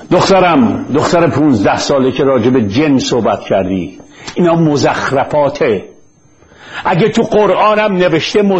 دختر 15 ساله که راجع به جن صحبت کردی، اینا مزخرفاته. اگه تو قرآنم نوشته